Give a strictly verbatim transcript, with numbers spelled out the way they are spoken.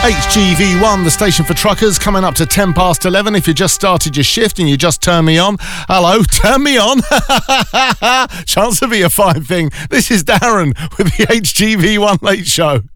H G V one, the station for truckers, coming up to ten past eleven. If you just started your shift and you just turned me on, hello, turn me on. Chance to be a fine thing. This is Darren with the H G V one Late Show.